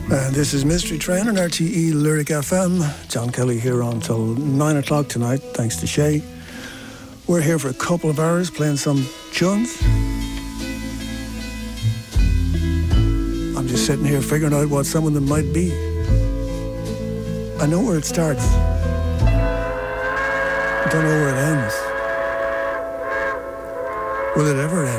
And this is Mystery Train on RTE Lyric FM. John Kelly here until 9 o'clock tonight, thanks to Shay. We're here for a couple of hours playing some tunes. I'm just sitting here figuring out what some of them might be. I know where it starts. I don't know where it ends. Will it ever end?